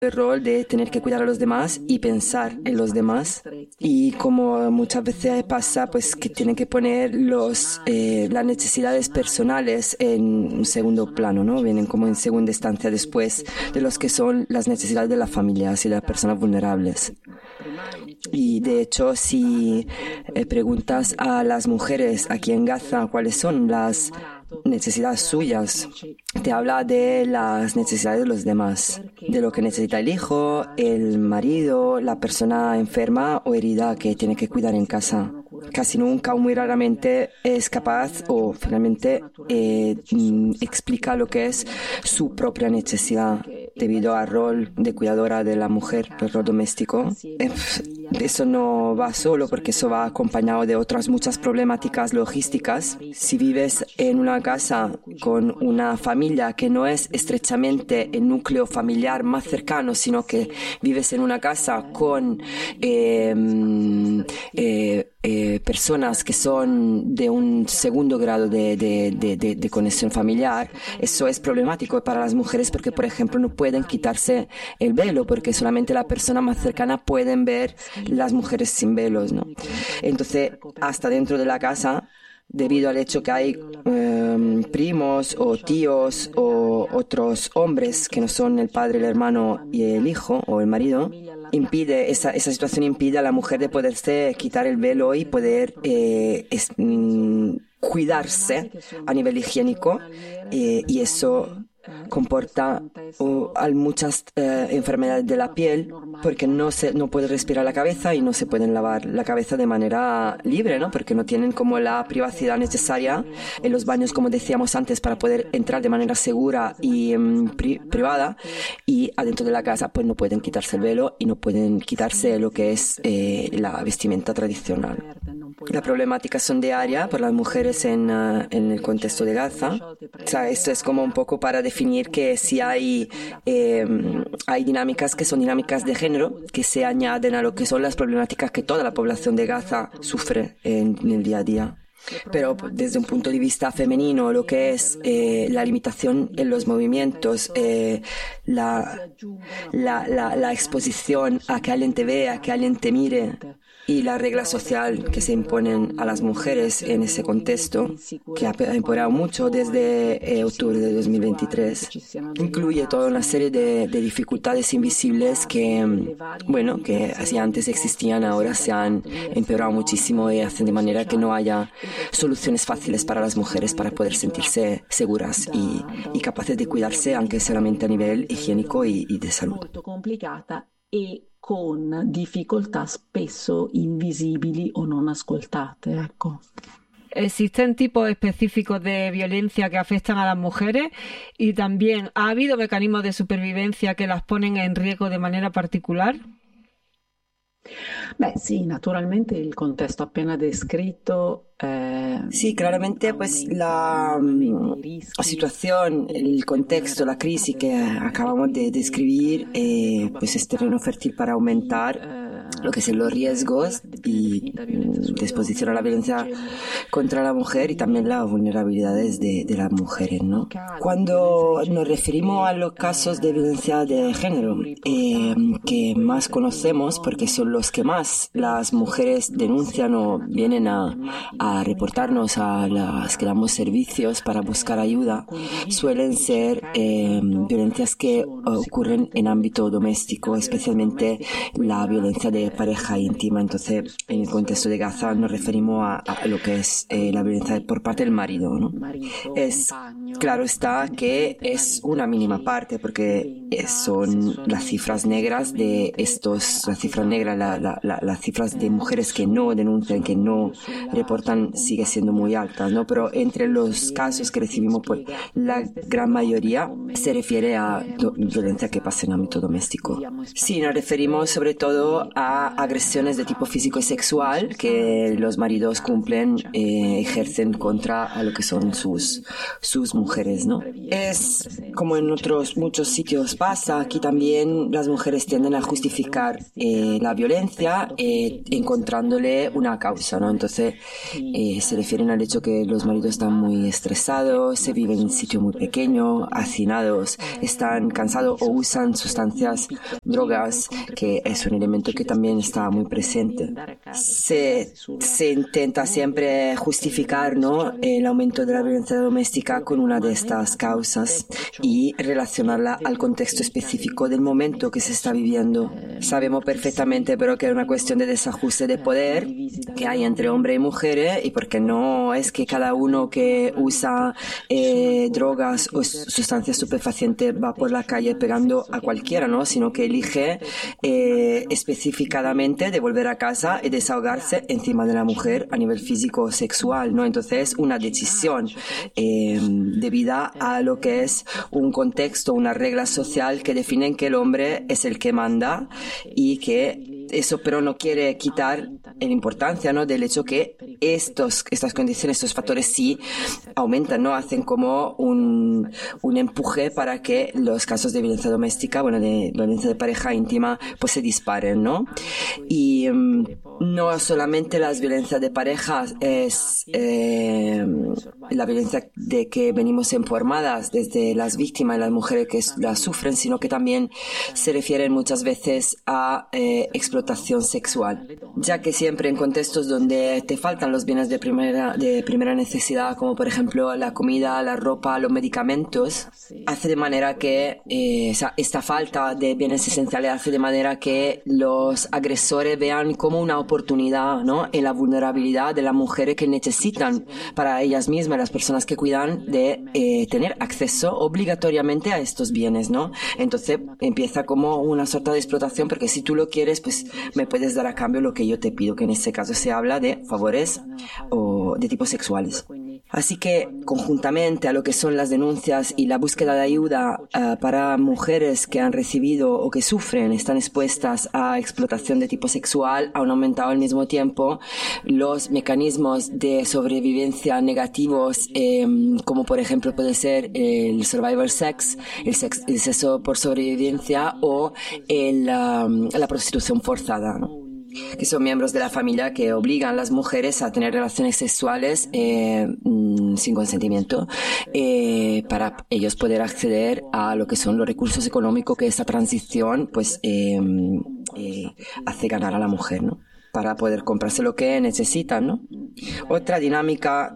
el rol de tener que cuidar a los demás y pensar en los demás, y como muchas veces pasa, pues que tienen que poner las necesidades personales en un segundo plano, ¿no? Vienen como en segunda instancia después de los que son las necesidades de las familias y de las personas vulnerables. Y de hecho, si preguntas a las mujeres aquí en Gaza cuáles son las necesidades suyas, te habla de las necesidades de los demás, de lo que necesita el hijo, el marido, la persona enferma o herida que tiene que cuidar en casa. Casi nunca o muy raramente es capaz o finalmente explica lo que es su propia necesidad debido al rol de cuidadora de la mujer, el rol doméstico. Eso no va solo, porque eso va acompañado de otras muchas problemáticas logísticas. Si vives en una casa con una familia que no es estrechamente el núcleo familiar más cercano, sino que vives en una casa con personas que son de un segundo grado de conexión familiar, eso es problemático para las mujeres porque, por ejemplo, no pueden quitarse el velo porque solamente la persona más cercana pueden ver las mujeres sin velos, ¿no? Entonces, hasta dentro de la casa, debido al hecho que hay primos o tíos o otros hombres que no son el padre, el hermano y el hijo o el marido, esa situación impide a la mujer de poderse quitar el velo y poder cuidarse a nivel higiénico, y eso comporta muchas enfermedades de la piel porque no puede respirar la cabeza y no se pueden lavar la cabeza de manera libre, ¿no? Porque no tienen como la privacidad necesaria en los baños, como decíamos antes, para poder entrar de manera segura y privada, y adentro de la casa pues no pueden quitarse el velo y no pueden quitarse lo que es la vestimenta tradicional. Las problemáticas son diarias por las mujeres en el contexto de Gaza. O sea, esto es como un poco para definir que si hay dinámicas que son dinámicas de género que se añaden a lo que son las problemáticas que toda la población de Gaza sufre en el día a día. Pero desde un punto de vista femenino, lo que es la limitación en los movimientos, la exposición a que alguien te vea, que alguien te mire, y la regla social que se imponen a las mujeres en ese contexto, que ha empeorado mucho desde octubre de 2023, incluye toda una serie de dificultades invisibles que así antes existían, ahora se han empeorado muchísimo y hacen de manera que no haya soluciones fáciles para las mujeres para poder sentirse seguras y capaces de cuidarse, aunque solamente a nivel higiénico y de salud. Con difficoltà spesso invisibili o non ascoltate, ecco. ¿Existen tipos específicos de violencia que afectan a las mujeres? Y también, ¿ha habido mecanismos de supervivencia que las ponen en riesgo de manera particular? Beh, sì, naturalmente il contesto appena descritto. Sí, claramente, pues la situación, el contexto, la crisis que acabamos de describir, pues es terreno fértil para aumentar lo que son los riesgos y de exposición a la violencia contra la mujer y también las vulnerabilidades de las mujeres, ¿no? Cuando nos referimos a los casos de violencia de género que más conocemos, porque son los que más las mujeres denuncian o vienen a reportarnos a las que damos servicios para buscar ayuda, suelen ser violencias que ocurren en ámbito doméstico, especialmente la violencia de pareja íntima. Entonces, en el contexto de Gaza nos referimos a lo que es la violencia por parte del marido, ¿no? Claro está que es una mínima parte porque son las cifras negras las cifras negras, las cifras de mujeres que no denuncian, que no reportan, sigue siendo muy alta, ¿no? Pero entre los casos que recibimos, pues la gran mayoría se refiere a violencia que pasa en ámbito doméstico. Sí, nos referimos sobre todo a a agresiones de tipo físico y sexual que los maridos cumplen, ejercen contra a lo que son sus mujeres, ¿no? Es como en otros muchos sitios pasa, aquí también las mujeres tienden a justificar la violencia encontrándole una causa, ¿no? Entonces se refieren al hecho que los maridos están muy estresados, se viven en un sitio muy pequeño, hacinados, están cansados o usan sustancias, drogas, que es un elemento que también está muy presente. Se intenta siempre justificar, ¿no?, el aumento de la violencia doméstica con una de estas causas y relacionarla al contexto específico del momento que se está viviendo. Sabemos perfectamente, pero que es una cuestión de desajuste de poder que hay entre hombres y mujeres, y porque no es que cada uno que usa drogas o sustancias estupefacientes va por la calle pegando a cualquiera, ¿no?, sino que elige específicamente de volver a casa y desahogarse encima de la mujer a nivel físico o sexual, ¿no? Entonces, una decisión debida a lo que es un contexto, una regla social que definen que el hombre es el que manda, y que eso pero no quiere quitar la importancia, ¿no?, del hecho que estas condiciones, estos factores sí aumentan, ¿no? Hacen como un empuje para que los casos de violencia doméstica, de violencia de pareja íntima, pues se disparen, ¿no? Y no solamente las violencias de pareja es la violencia de que venimos informadas desde las víctimas y las mujeres que la sufren, sino que también se refieren muchas veces a explotación sexual, ya que siempre en contextos donde te faltan los bienes de primera necesidad, como por ejemplo la comida, la ropa, los medicamentos, hace de manera que esta falta de bienes esenciales hace de manera que los agresores vean como una oportunidad, ¿no?, en la vulnerabilidad de las mujeres que necesitan para ellas mismas, las personas que cuidan, de tener acceso obligatoriamente a estos bienes, ¿no? Entonces empieza como una sorta de explotación, porque si tú lo quieres, pues me puedes dar a cambio lo que yo te pido, que en este caso se habla de favores o de tipos sexuales. Así que, conjuntamente a lo que son las denuncias y la búsqueda de ayuda para mujeres que han recibido o que sufren, están expuestas a explotación de tipo sexual, han aumentado al mismo tiempo los mecanismos de sobrevivencia negativos, como por ejemplo puede ser el survival sex, el sexo por sobrevivencia, o la prostitución forzada, ¿no?, que son miembros de la familia que obligan a las mujeres a tener relaciones sexuales sin consentimiento, para ellos poder acceder a lo que son los recursos económicos que esta transición pues hace ganar a la mujer, ¿no?, para poder comprarse lo que necesitan, ¿no? Otra dinámica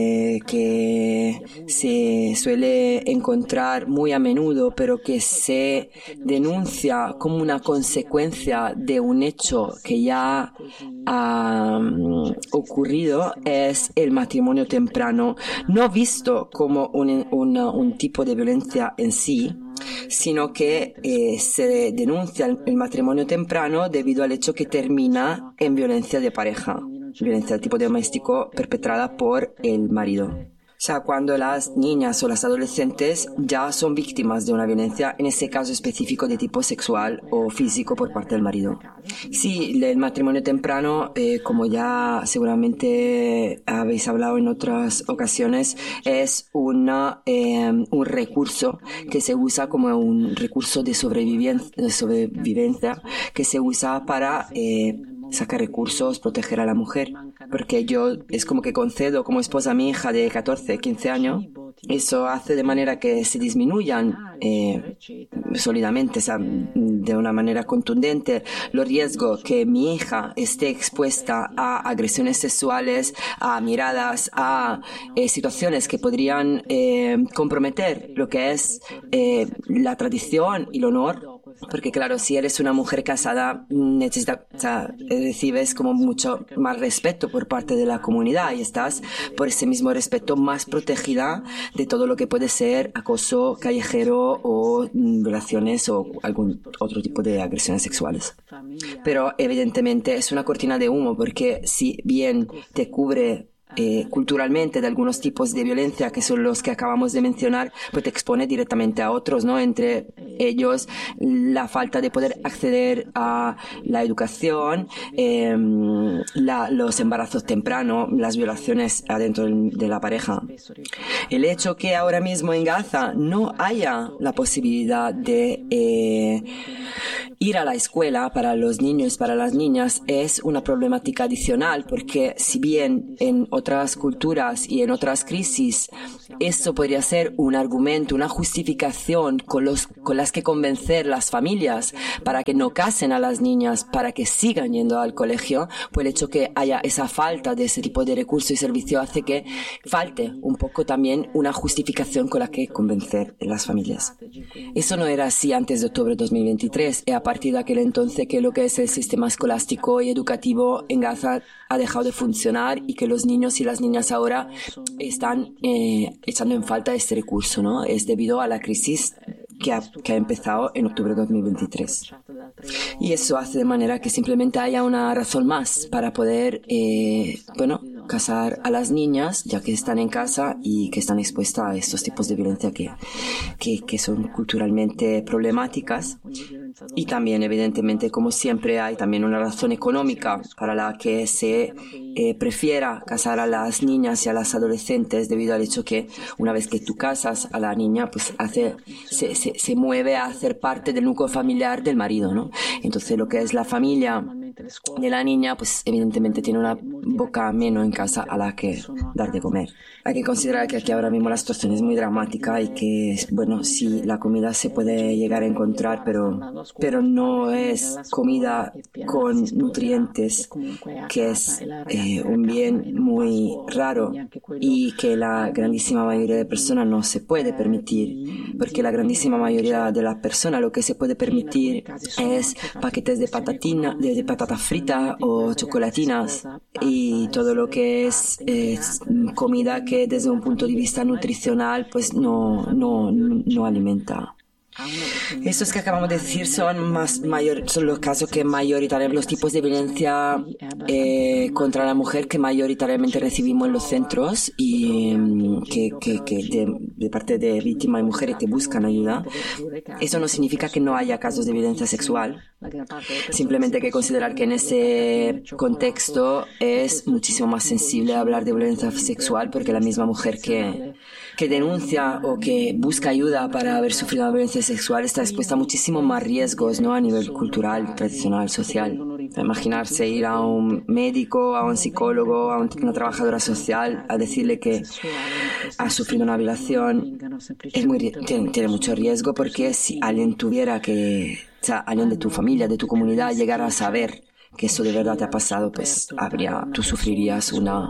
que se suele encontrar muy a menudo, pero que se denuncia como una consecuencia de un hecho que ya ha ocurrido, es el matrimonio temprano, no visto como un tipo de violencia en sí, sino que se denuncia el matrimonio temprano debido al hecho que termina en violencia de pareja, violencia de tipo doméstico perpetrada por el marido. O sea, cuando las niñas o las adolescentes ya son víctimas de una violencia, en ese caso específico de tipo sexual o físico por parte del marido. Sí, el matrimonio temprano, como ya seguramente habéis hablado en otras ocasiones, es un recurso que se usa como un recurso de sobrevivencia que se usa para sacar recursos, proteger a la mujer. Porque yo es como que concedo como esposa a mi hija de 14, 15 años. Eso hace de manera que se disminuyan sólidamente, o sea, de una manera contundente, los riesgos que mi hija esté expuesta a agresiones sexuales, a miradas, a situaciones que podrían comprometer lo que es la tradición y el honor. Porque claro, si eres una mujer casada, recibes como mucho más respeto por parte de la comunidad y estás por ese mismo respeto más protegida de todo lo que puede ser acoso callejero o violaciones o algún otro tipo de agresiones sexuales. Pero evidentemente es una cortina de humo, porque si bien te cubre culturalmente de algunos tipos de violencia que son los que acabamos de mencionar, pues te expone directamente a otros, ¿no? Entre ellos la falta de poder acceder a la educación, los embarazos tempranos, las violaciones adentro de la pareja. El hecho que ahora mismo en Gaza no haya la posibilidad de ir a la escuela para los niños, para las niñas, es una problemática adicional, porque si bien en otras culturas y en otras crisis eso podría ser un argumento, una justificación con las que convencer las familias para que no casen a las niñas, para que sigan yendo al colegio, pues el hecho que haya esa falta de ese tipo de recursos y servicio hace que falte un poco también una justificación con la que convencer a las familias. Eso no era así antes de octubre de 2023, y a partir de aquel entonces que lo que es el sistema escolástico y educativo en Gaza ha dejado de funcionar y que los niños y las niñas ahora están echando en falta este recurso, ¿no? Es debido a la crisis que ha empezado en octubre de 2023. Y eso hace de manera que simplemente haya una razón más para poder, casar a las niñas, ya que están en casa y que están expuestas a estos tipos de violencia que son culturalmente problemáticas. Y también, evidentemente, como siempre, hay también una razón económica para la que se prefiera casar a las niñas y a las adolescentes, debido al hecho que una vez que tú casas a la niña, pues se mueve a hacer parte del núcleo familiar del marido, ¿no? Entonces, lo que es la familia de la niña, pues evidentemente tiene una boca menos en casa a la que dar de comer. Hay que considerar que aquí ahora mismo la situación es muy dramática y que, bueno, sí, la comida se puede llegar a encontrar, pero no es comida con nutrientes, que es un bien muy raro y que la grandísima mayoría de personas no se puede permitir, porque la grandísima mayoría de las personas lo que se puede permitir es paquetes de patata frita o chocolatinas y todo lo que es comida que desde un punto de vista nutricional pues no alimenta. Estos que acabamos de decir son los casos que mayoritariamente, los tipos de violencia contra la mujer que mayoritariamente recibimos en los centros y que de parte de víctimas y mujeres que buscan ayuda. Eso no significa que no haya casos de violencia sexual. Simplemente hay que considerar que en ese contexto es muchísimo más sensible hablar de violencia sexual, porque la misma mujer que denuncia o que busca ayuda para haber sufrido violencia sexual está expuesta a muchísimos más riesgos, ¿no? A nivel cultural, tradicional, social. Imaginarse ir a un médico, a un psicólogo, a una trabajadora social a decirle que ha sufrido una violación tiene mucho riesgo, porque si alguien alguien de tu familia, de tu comunidad, llegara a saber que eso de verdad te ha pasado, pues tú sufrirías una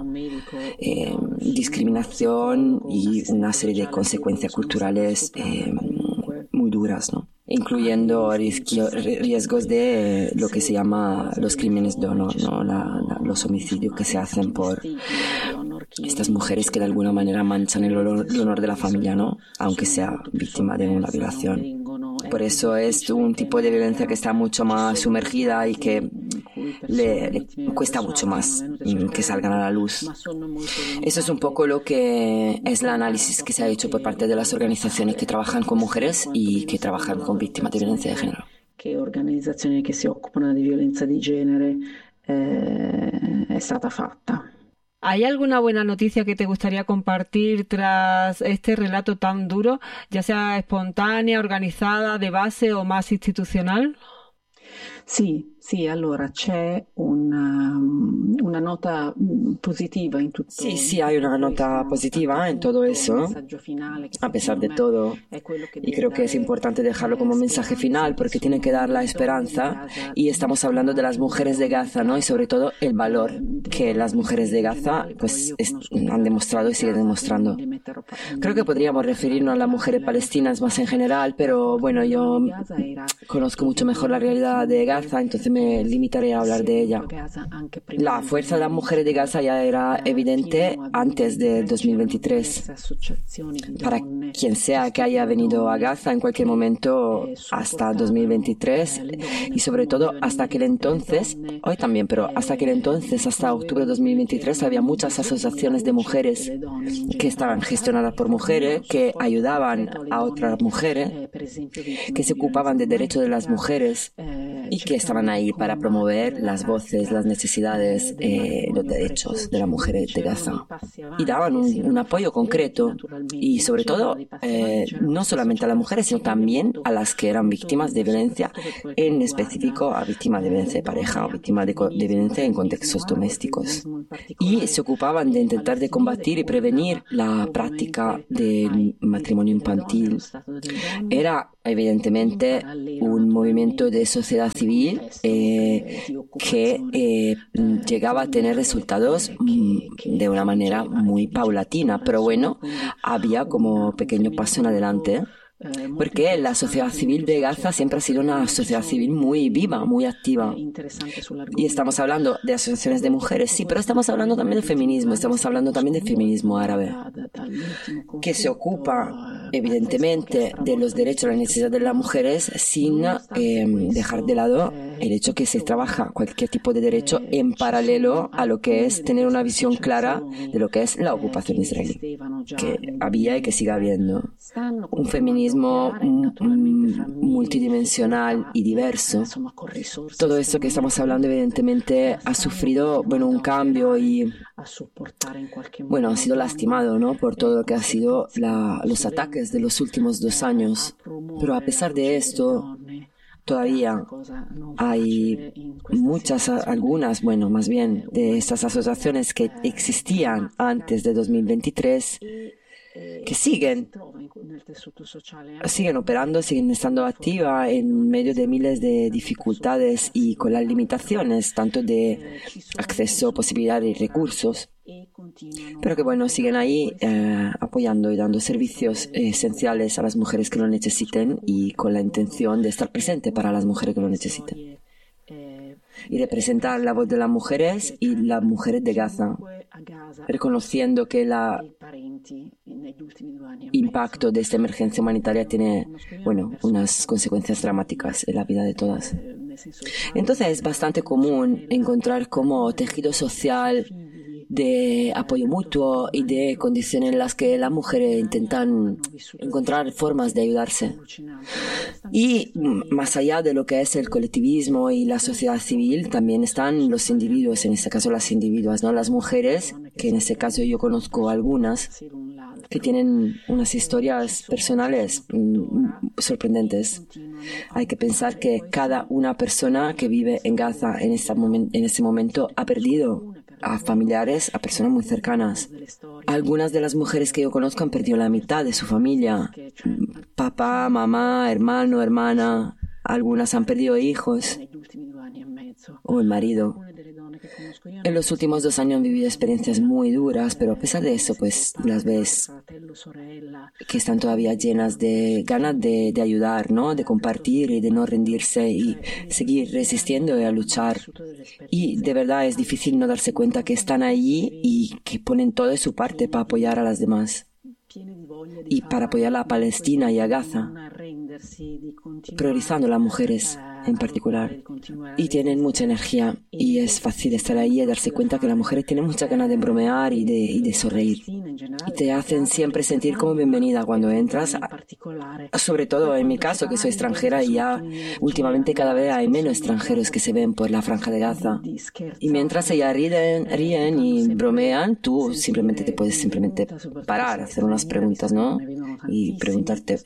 discriminación y una serie de consecuencias culturales muy duras, ¿no? Incluyendo riesgos de lo que se llama los crímenes de honor, ¿no? Los homicidios que se hacen por estas mujeres que de alguna manera manchan el honor de la familia, ¿no? Aunque sea víctima de una violación. Por eso es un tipo de violencia que está mucho más sumergida y que le cuesta mucho más que salgan a la luz. Eso es un poco lo que es el análisis que se ha hecho por parte de las organizaciones que trabajan con mujeres y que trabajan con víctimas de violencia de género. ¿Qué organizzazioni che si occupano di violenza di genere è stata fatta? ¿Hay alguna buena noticia que te gustaría compartir tras este relato tan duro, ya sea espontánea, organizada, de base o más institucional? Sì, allora c'è una nota positiva in tutto. Sí, hay una nota positiva en todo eso, a pesar de todo. Y creo que es importante dejarlo como mensaje final porque tiene que dar la esperanza. Y estamos hablando de las mujeres de Gaza, ¿no? Y sobre todo el valor que las mujeres de Gaza pues han demostrado y siguen demostrando. Creo que podríamos referirnos a las mujeres palestinas más en general, pero bueno, yo conozco mucho mejor la realidad de Gaza Gaza, entonces me limitaré a hablar de ella. La fuerza de las mujeres de Gaza ya era evidente antes de 2023. Para quien sea que haya venido a Gaza en cualquier momento hasta 2023 y sobre todo hasta aquel entonces, hoy también, pero hasta aquel entonces, hasta octubre de 2023, había muchas asociaciones de mujeres que estaban gestionadas por mujeres, que ayudaban a otras mujeres, que se ocupaban de derechos de las mujeres y que estaban ahí para promover las voces, las necesidades, los derechos de las mujeres de Gaza. Y daban un apoyo concreto y sobre todo no solamente a las mujeres, sino también a las que eran víctimas de violencia, en específico a víctimas de violencia de pareja o víctimas de violencia en contextos domésticos. Y se ocupaban de intentar de combatir y prevenir la práctica del matrimonio infantil. Era evidentemente un movimiento de sociedad civil que llegaba a tener resultados de una manera muy paulatina, pero bueno, había como pequeño paso en adelante. Porque la sociedad civil de Gaza siempre ha sido una sociedad civil muy viva, muy activa. Y estamos hablando de asociaciones de mujeres, sí, pero estamos hablando también de feminismo, estamos hablando también de feminismo árabe, que se ocupa evidentemente de los derechos y las necesidades de las mujeres sin dejar de lado el hecho que se trabaja cualquier tipo de derecho en paralelo a lo que es tener una visión clara de lo que es la ocupación israelí, que había y que sigue habiendo. Un feminismo multidimensional y diverso. Todo esto que estamos hablando evidentemente ha sufrido un cambio y ha sido lastimado, ¿no?, por todo lo que ha sido los ataques de los últimos 2 años. Pero a pesar de esto, todavía hay más bien de estas asociaciones que existían antes de 2023 que siguen operando, siguen estando activas en medio de miles de dificultades y con las limitaciones tanto de acceso, posibilidades y recursos, pero que siguen ahí apoyando y dando servicios esenciales a las mujeres que lo necesiten y con la intención de estar presente para las mujeres que lo necesiten y representar la voz de las mujeres y las mujeres de Gaza, reconociendo que el impacto de esta emergencia humanitaria tiene unas consecuencias dramáticas en la vida de todas. Entonces es bastante común encontrar como tejido social de apoyo mutuo y de condiciones en las que las mujeres intentan encontrar formas de ayudarse. Y más allá de lo que es el colectivismo y la sociedad civil, también están los individuos, en este caso las individuas, ¿no? Las mujeres, que en este caso yo conozco algunas, que tienen unas historias personales sorprendentes. Hay que pensar que cada una persona que vive en Gaza en este momento ha perdido a familiares, a personas muy cercanas. Algunas de las mujeres que yo conozco han perdido la mitad de su familia. Papá, mamá, hermano, hermana. Algunas han perdido hijos o el marido. En los últimos 2 años han vivido experiencias muy duras, pero a pesar de eso, las ves que están todavía llenas de ganas de ayudar, ¿no?, de compartir y de no rendirse y seguir resistiendo y a luchar. Y de verdad es difícil no darse cuenta que están allí y que ponen todo de su parte para apoyar a las demás y para apoyar a Palestina y a Gaza, priorizando a las mujeres en particular. Y tienen mucha energía y es fácil estar ahí y darse cuenta que las mujeres tienen muchas ganas de bromear y de sonreír. Y te hacen siempre sentir como bienvenida cuando entras, sobre todo en mi caso, que soy extranjera y ya últimamente cada vez hay menos extranjeros que se ven por la Franja de Gaza. Y mientras ellas ríen y bromean, tú simplemente te puedes parar, hacer unas preguntas, ¿no? Y preguntarte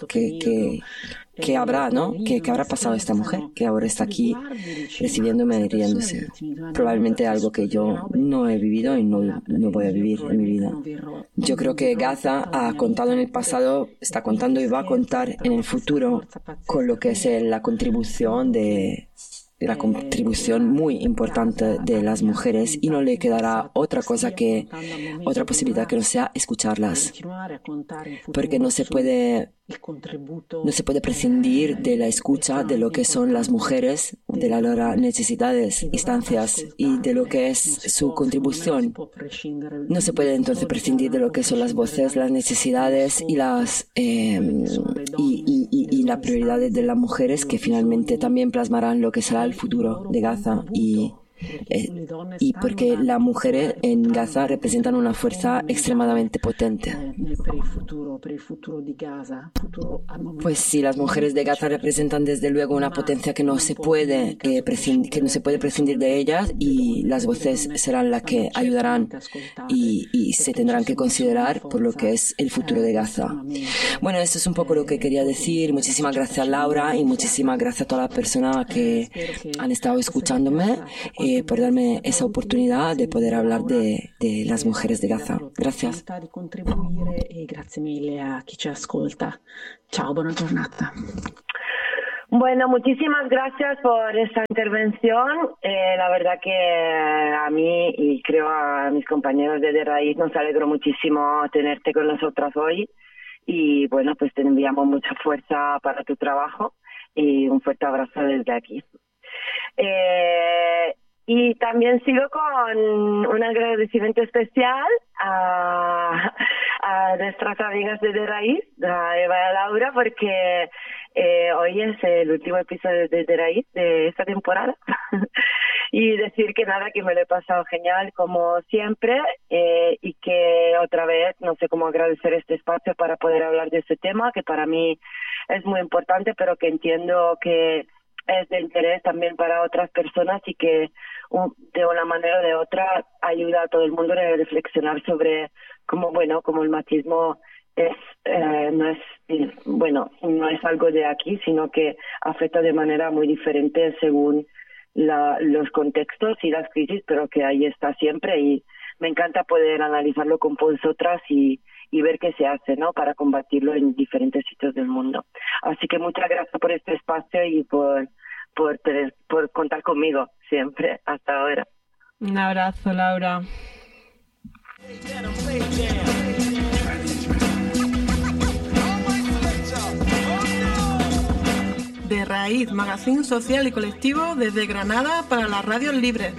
qué habrá, ¿no? ¿Qué habrá pasado a esta mujer que ahora está aquí recibiéndome y riéndose? Probablemente algo que yo no he vivido y no voy a vivir en mi vida. Yo creo que Gaza ha contado en el pasado, está contando y va a contar en el futuro con lo que es la contribución de la contribución muy importante de las mujeres y no le quedará otra posibilidad que no sea escucharlas, porque no se puede prescindir de la escucha de lo que son las mujeres, de las necesidades, instancias y de lo que es su contribución. No se puede entonces prescindir de lo que son las voces, las necesidades y las prioridades de las mujeres, que finalmente también plasmarán lo que será el futuro de Gaza y porque las mujeres en Gaza representan una fuerza extremadamente potente. Pues sí, las mujeres de Gaza representan desde luego una potencia que no se puede prescindir de ellas, y las voces serán las que ayudarán y se tendrán que considerar por lo que es el futuro de Gaza. Bueno, esto es un poco lo que quería decir. Muchísimas gracias, Laura, y muchísimas gracias a todas las personas que han estado escuchándome por darme esa oportunidad de poder hablar de las mujeres de Gaza. Gracias. Grazie mille a chi ci ascolta. Ciao, buona giornata. Bueno, muchísimas gracias por esta intervención. La verdad que a mí y creo a mis compañeros de Raíz nos alegró muchísimo tenerte con nosotras hoy. Y bueno, pues te enviamos mucha fuerza para tu trabajo y un fuerte abrazo desde aquí. Y también sigo con un agradecimiento especial a nuestras amigas de Raíz, a Eva y a Laura, porque hoy es el último episodio de Raíz de esta temporada. Y decir que nada, que me lo he pasado genial como siempre, y que otra vez no sé cómo agradecer este espacio para poder hablar de este tema, que para mí es muy importante, pero que entiendo que es de interés también para otras personas y que de una manera o de otra ayuda a todo el mundo a reflexionar sobre cómo el machismo no es algo de aquí, sino que afecta de manera muy diferente según los contextos y las crisis, pero que ahí está siempre, y me encanta poder analizarlo con vosotras y ver qué se hace, ¿no?, para combatirlo en diferentes sitios del mundo. Así que muchas gracias por este espacio y por contar conmigo siempre hasta ahora. Un abrazo, Laura. De Raíz, magazín social y colectivo desde Granada para las radios libres.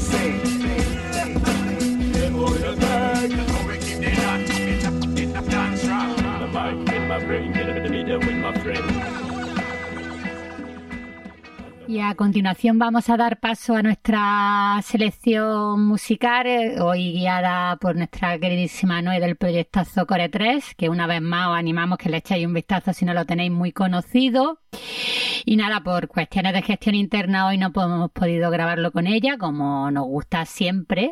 Y a continuación vamos a dar paso a nuestra selección musical, hoy guiada por nuestra queridísima Noé del proyectazo Core 3, que una vez más os animamos que le echéis un vistazo si no lo tenéis muy conocido. Y nada, por cuestiones de gestión interna hoy no hemos podido grabarlo con ella, como nos gusta siempre,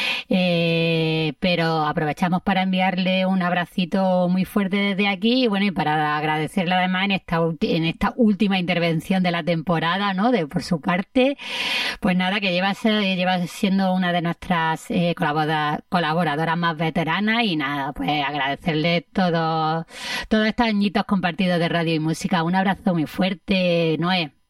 pero aprovechamos para enviarle un abracito muy fuerte desde aquí, y bueno, y para agradecerle además en esta última intervención de la temporada, ¿no?, por su parte, pues nada, que lleva siendo una de nuestras colaboradoras más veteranas, y nada, pues agradecerle todos estos añitos compartidos de radio y música. Un abrazo muy fuerte, Noé.